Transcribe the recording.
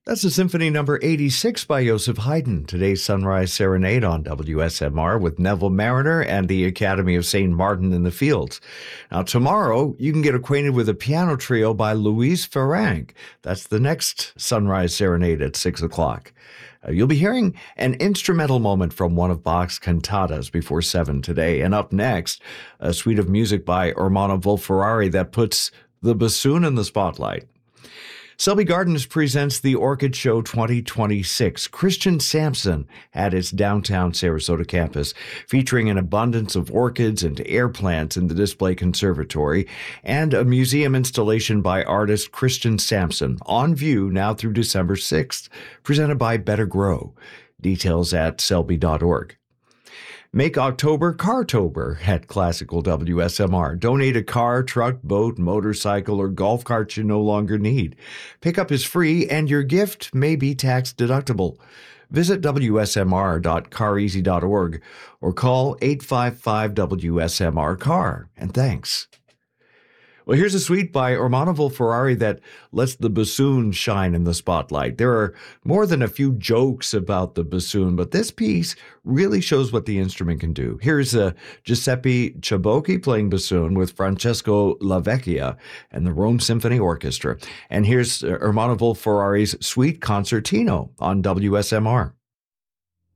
That's the Symphony number 86 by Joseph Haydn. Today's Sunrise Serenade on WSMR with Neville Mariner and the Academy of St. Martin in the Fields. Now, tomorrow, you can get acquainted with a piano trio by Louise Farrenc. That's the next Sunrise Serenade at 6 o'clock. You'll be hearing an instrumental moment from one of Bach's cantatas before 7 today. And up next, a suite of music by Ermanno Wolf-Ferrari that puts the bassoon in the spotlight. Selby Gardens presents the Orchid Show 2026. Christian Sampson at its downtown Sarasota campus, featuring an abundance of orchids and air plants in the display conservatory, and a museum installation by artist Christian Sampson, on view now through December 6th, presented by Better Grow. Details at selby.org. Make October Cartober at Classical WSMR. Donate a car, truck, boat, motorcycle, or golf cart you no longer need. Pickup is free, and your gift may be tax deductible. Visit wsmr.careasy.org or call 855-WSMR-CAR. And thanks. Well, here's a suite by Ermanno Wolf-Ferrari that lets the bassoon shine in the spotlight. There are more than a few jokes about the bassoon, but this piece really shows what the instrument can do. Here's Giuseppe Ciabocchi playing bassoon with Francesco Lavecchia and the Rome Symphony Orchestra. And here's Ermanno Wolf-Ferrari's Suite Concertino on WSMR.